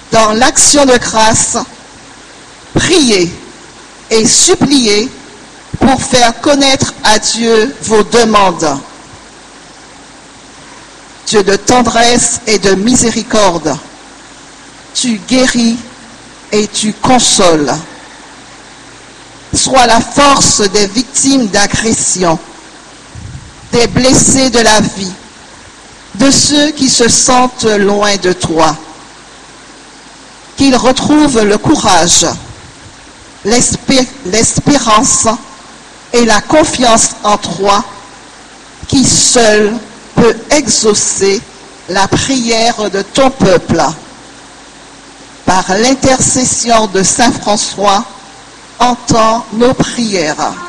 dans l'action de grâce, priez et suppliez pour faire connaître à Dieu vos demandes. Dieu de tendresse et de miséricorde, tu guéris et tu consoles. Sois la force des victimes d'agression, des blessés de la vie, de ceux qui se sentent loin de toi. Qu'ils retrouvent le courage, l'espérance et la confiance en toi, qui seul peut exaucer la prière de ton peuple. Par l'intercession de Saint François, entends nos prières.